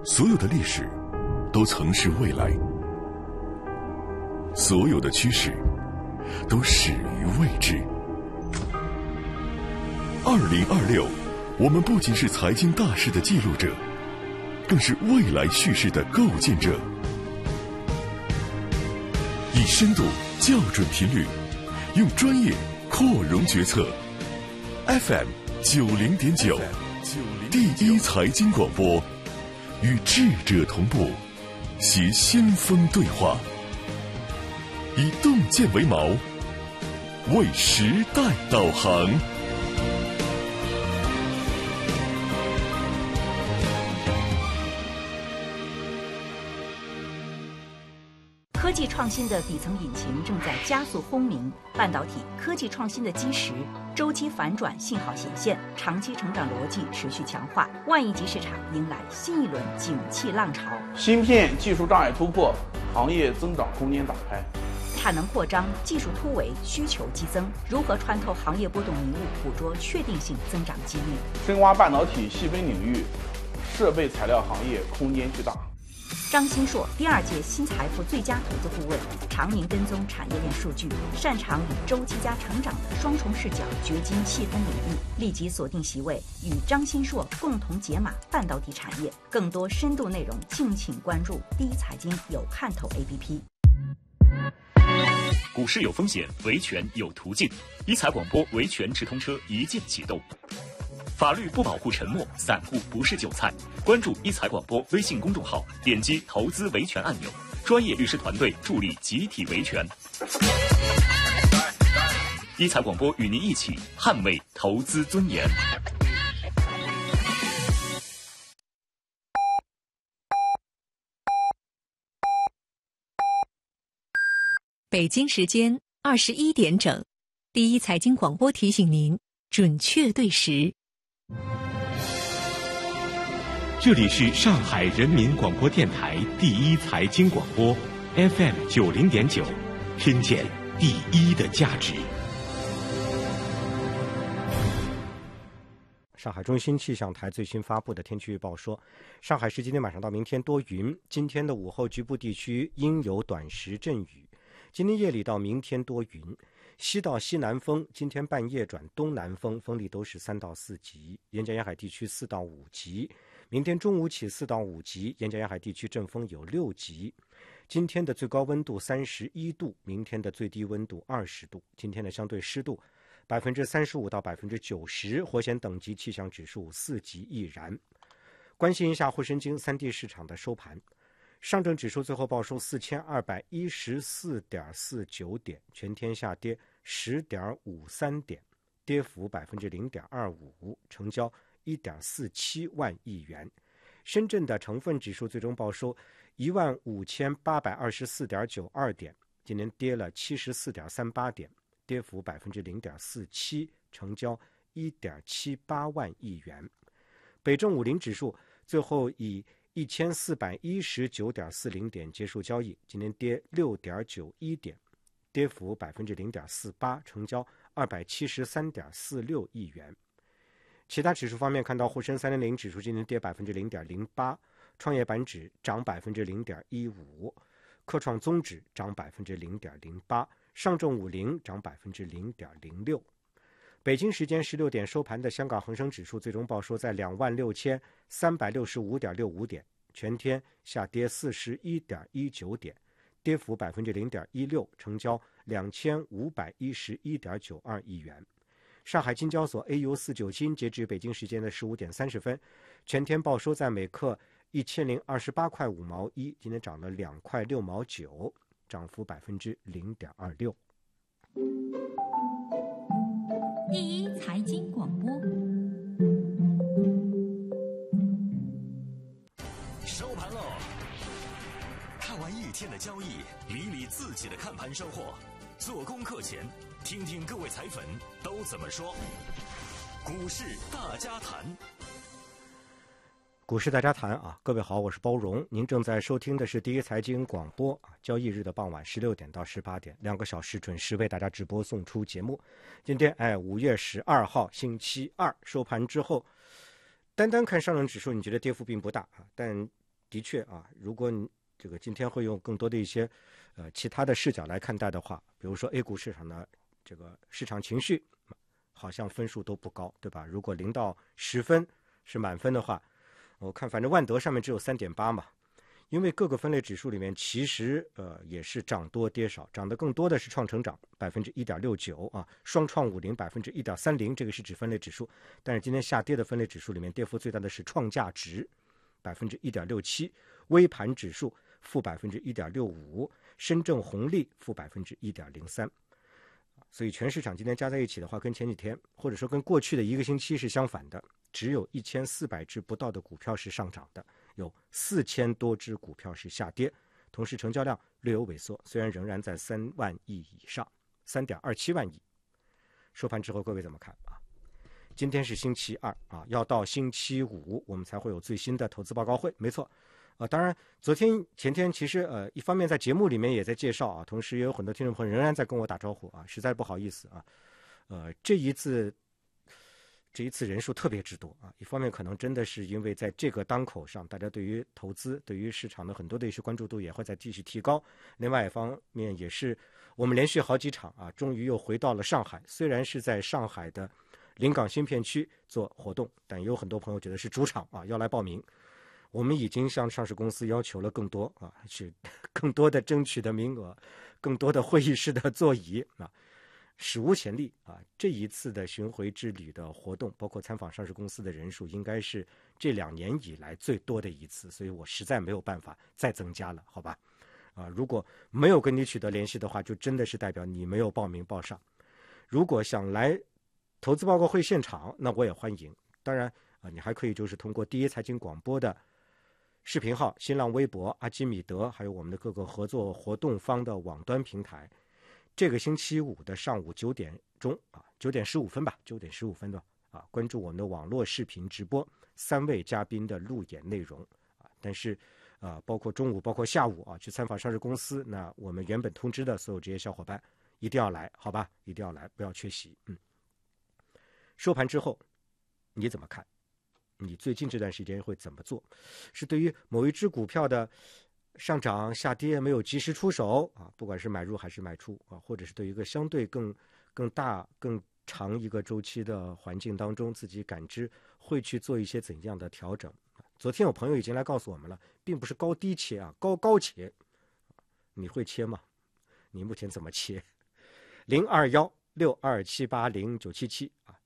所有的历史都曾是未来，所有的趋势都始于未知。2026，我们不仅是财经大事的记录者，更是未来叙事的构建者。以深度校准频率，用专业扩容决策。FM 90.9，第一财经广播，与智者同步，携先锋对话，以洞见为锚，为时代导航。 科技创新的底层引擎正在加速轰鸣，半导体科技创新的基石周期反转信号显现，长期成长逻辑持续强化，万亿级市场迎来新一轮景气浪潮。 芯片技术障碍突破，行业增长空间打开。 产能扩张，技术突围，需求激增，如何穿透行业波动迷雾，捕捉确定性增长机遇？ 深挖半导体细分领域，设备材料行业空间巨大。 张新硕第2届新财富最佳投资顾问，常年跟踪产业链数据，擅长以周期加成长的双重视角掘金细分领域。立即锁定席位，与张新硕共同解码半导体产业。更多深度内容，敬请关注第一财经有看头 APP。 股市有风险，维权有途径。一财广播维权直通车一键启动。法律不保护沉默，散户不是韭菜。关注一财广播微信公众号，点击投资维权按钮，专业律师团队助力集体维权。一财广播与您一起捍卫投资尊严。 北京时间21点整，第一财经广播提醒您准确对时。 这里是上海人民广播电台第一财经广播 FM 90.9，听见第一的价值。 上海中心气象台最新发布的天气预报说，上海市今天晚上到明天多云，今天的午后局部地区应有短时阵雨。今天夜里到明天多云，西到西南风，今天半夜转东南风，风力都是3到4级，沿江沿海地区4到5级。明天中午起4到5级，沿江沿海地区阵风有6级。今天的最高温度31度，明天的最低温度20度。今天的相对湿度35%到90%，火险等级气象指数4级易燃。关心一下沪深京3地市场的收盘。上证指数最后报收4214.49点，全天下跌10.53点，跌幅0.25%，成交1.47万亿元。深圳的成分指数最终报收15824.92点，今年跌了74.38点，跌幅0.47%，成交1.78万亿元。北证50指数最后以1419.40点结束交易，今天跌6.91点，跌幅0.48%，成交273.46亿元。其他指数方面，看到沪深300指数今天跌0.08%，创业板指涨0.15%，科创综指涨0.08%，上证50涨0.06%。北京时间16点收盘的香港恒生指数最终报收在26,365.65点，全天下跌41.19点，跌幅0.16%，成交2511.92亿元。上海金交所 AU49 金截至北京时间的15点30分，全天报收在每克1028块5毛1，今天涨了2块6毛9，涨幅0.26%。 第一财经广播， 收盘喽！看完一天的交易，理理自己的看盘收获。做功课前，听听各位财粉都怎么说。股市大家谈。 股市大家谈啊，各位好，我是包荣，您正在收听的是第一财经广播啊，交易日的傍晚16点到18点，2个小时准时为大家直播送出节目。今天5月12号星期二收盘之后，单单看上证指数，你觉得跌幅并不大啊，但的确啊，如果你这个今天会用更多的一些其他的视角来看待的话，比如说 A 股市场的这个市场情绪好像分数都不高，对吧？如果0到10分是满分的话，我看反正万德上面只有3.8嘛。因为各个分类指数里面其实也是涨多跌少，涨得更多的是创成长 1.69% 啊，双创50 1.30%， 这个是指分类指数。但是今天下跌的分类指数里面跌幅最大的是创价值 1.67%， 微盘指数负 1.65%， 深圳红利负 1.03%。所以全市场今天加在一起的话，跟前几天或者说跟过去的一个星期是相反的，只有1400只不到的股票是上涨的，有4000多只股票是下跌，同时成交量略有萎缩，虽然仍然在3万亿以上 3.27 万亿。收盘之后各位怎么看啊？今天是星期二啊，要到星期五我们才会有最新的投资报告会，没错。当然昨天前天其实一方面在节目里面也在介绍啊，同时也有很多听众朋友仍然在跟我打招呼啊，实在不好意思啊。这一次人数特别之多啊，一方面可能真的是因为在这个当口上，大家对于投资对于市场的很多的一些关注度也会再继续提高，另外一方面也是我们连续好几场啊，终于又回到了上海，虽然是在上海的临港新片区做活动，但也有很多朋友觉得是主场啊，要来报名。我们已经向上市公司要求了更多啊，是更多的争取的名额，更多的会议室的座椅啊，史无前例啊！这一次的巡回之旅的活动，包括参访上市公司的人数，应该是这2年以来最多的一次，所以我实在没有办法再增加了，好吧？如果没有跟你取得联系的话，就真的是代表你没有报名报上。如果想来投资报告会现场，那我也欢迎。当然你还可以就是通过第一财经广播的视频号、新浪微博、阿基米德，还有我们的各个合作活动方的网端平台。这个星期五的上午9点钟啊，9点15分吧，9点15分的啊，关注我们的网络视频直播，3位嘉宾的路演内容啊。但是包括中午、包括下午啊，去参访上市公司，那我们原本通知的所有职业小伙伴一定要来，好吧？一定要来，不要缺席。收盘之后你怎么看？你最近这段时间会怎么做？是对于某一只股票的上涨下跌没有及时出手啊，不管是买入还是卖出啊，或者是对于一个相对更大更长一个周期的环境当中，自己感知会去做一些怎样的调整？昨天有朋友已经来告诉我们了，并不是高低切啊，高切。你会切吗？你目前怎么切？021-62780977啊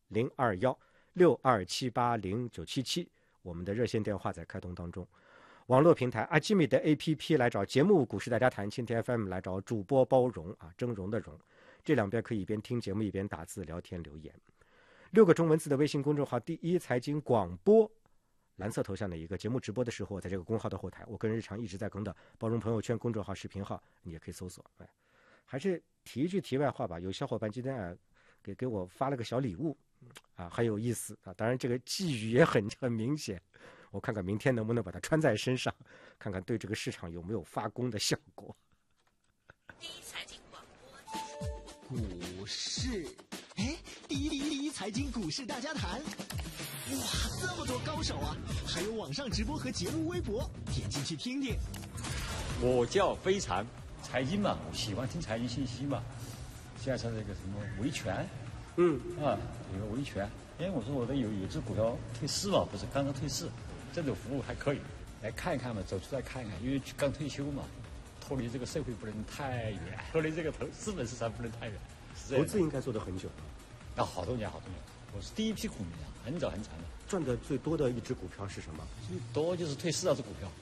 ，021-62780977，我们的热线电话在开通当中。网络平台阿基米的 APP 来找节目股市大家谈，蜻蜓 FM 来找主播包容啊，峥嵘的嵘，这两边可以一边听节目一边打字聊天留言。6个中文字的微信公众号第一财经广播，蓝色头像的一个节目直播的时候，在这个公号的后台，我个人日常一直在更的包容朋友圈公众号视频号，你也可以搜索。还是提一句题外话吧，有小伙伴今天给我发了个小礼物啊，很有意思啊，当然这个寄语也很明显，我看看明天能不能把它穿在身上，看看对这个市场有没有发功的效果。 第一财经广播股市，第一财经股市大家谈，哇，这么多高手啊！还有网上直播和节目微博，点进去听听。 我叫非常财经嘛，我喜欢听财经信息嘛。现在是这个什么维权，有个维权。我说我的有只股票退市嘛，不是刚刚退市，这种服务还可以，来看一看嘛，走出来看一看，因为刚退休嘛，脱离这个社会不能太远，脱离这个资本市场不能太远。 投资应该做得很久， 好多年，我是第一批股民啊，很早的。 赚的最多的一只股票是什么？ 最多就是退市那只股票。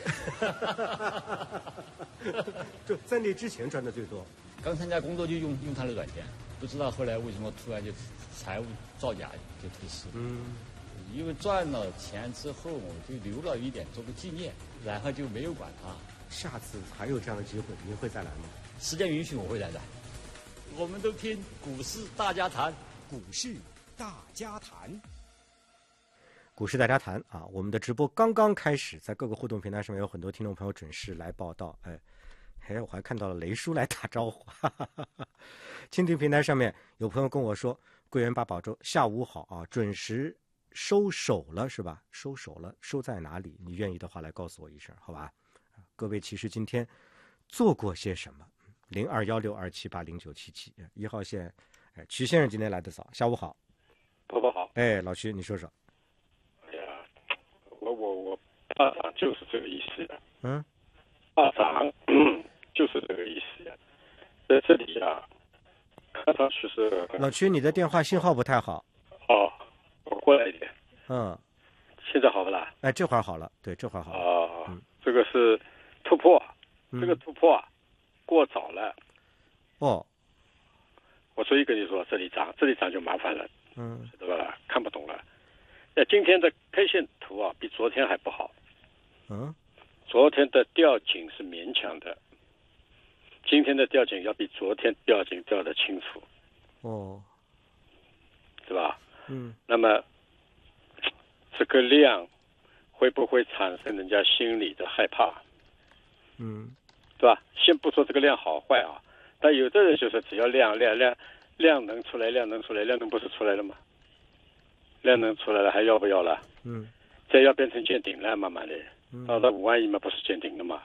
就在那之前赚的最多。 刚参加工作就用他的软件，不知道后来为什么突然就财务造假就退市。因为赚了钱之后，我就留了一点做个纪念，然后就没有管它。 下次还有这样的机会，您会再来吗？ 时间允许我会来的。我们都听股市大家谈， 股市大家谈。 股市大家谈啊，我们的直播刚刚开始，在各个互动平台上面有很多听众朋友准时来报道。我还看到了雷叔来打招呼。蜻蜓平台上面有朋友跟我说，桂圆八宝粥下午好啊，准时收手了是吧？收手了，收在哪里？你愿意的话来告诉我一声，好吧？各位其实今天做过些什么？021627809771号线，曲先生今天来的早，下午好。 伯伯好。 老徐你说说。 哎呀，我大长就是这个意思的。大长就是这个意思的。在这里啊，看上去是。 老徐，你的电话信号不太好。 我过来一点。现在好不啦？ 这会儿好了，对，这会儿好了。 这个是突破，这个突破过早了。我所以跟你说，这里涨就麻烦了。对吧？看不懂了。今天的 K 线图啊，比昨天还不好。昨天的吊颈是勉强的，今天的吊颈要比昨天吊颈吊得清楚。对吧？那么这个量会不会产生人家心理的害怕？对吧？先不说这个量好坏啊，但有的人就是只要量能出来，量能不是出来了吗？量能出来了，还要不要了？再要变成见顶了，慢慢的，到了5万亿嘛，不是见顶了嘛？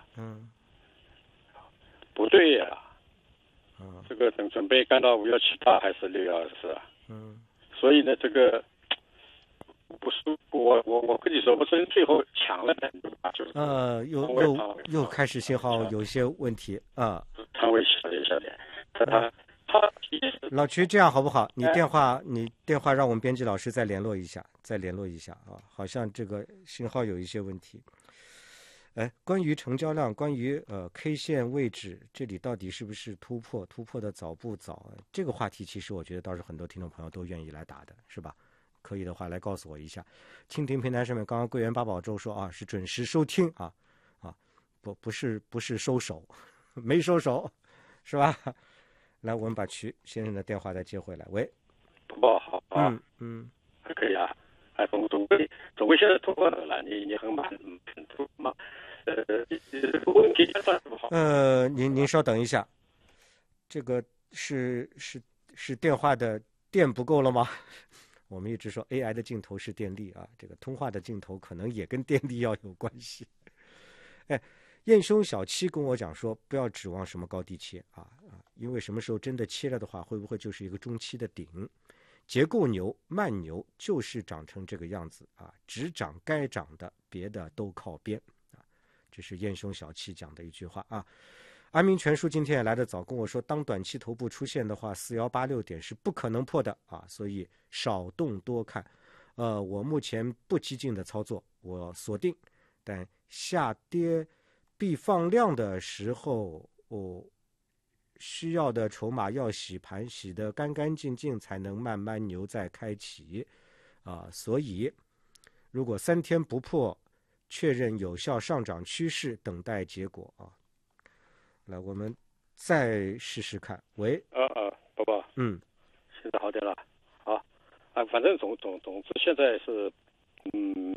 不对呀。这个等准备干到5178还是614啊？所以呢，这个不是我跟你说，不是最后抢了的就是又开始信号有些问题啊。 摊位小点，他老徐，这样好不好？你电话让我们编辑老师再联络一下啊，好像这个信号有一些问题。关于成交量，关于K 线位置，这里到底是不是突破的早不早？这个话题其实我觉得倒是很多听众朋友都愿意来打的，是吧？可以的话来告诉我一下。蜻蜓平台上面刚刚桂圆八宝粥说啊，是准时收听啊，不是收手，没收手，是吧？来，我们把曲先生的电话再接回来。喂， 不好啊，还可以啊，总归现在突破了，你很满足吗？问题算不好。 您稍等一下，这个是电话的电不够了吗？我们一直说 AI 的镜头是电力啊，这个通话的镜头可能也跟电力要有关系。燕兄小七跟我讲说，不要指望什么高低切因为什么时候真的切了的话，会不会就是一个中期的顶？结构牛、慢牛就是长成这个样子只涨该涨的，别的都靠边这是燕兄小七讲的一句话安民全书今天也来得早，跟我说，当短期头部出现的话，4186点是不可能破的所以少动多看。我目前不激进的操作，我锁定，但下跌必放量的时候，需要的筹码要洗盘，洗得干干净净，才能慢慢牛再开启所以如果3天不破，确认有效上涨趋势，等待结果来，我们再试试看。喂， 宝宝，现在好点了反正总之现在是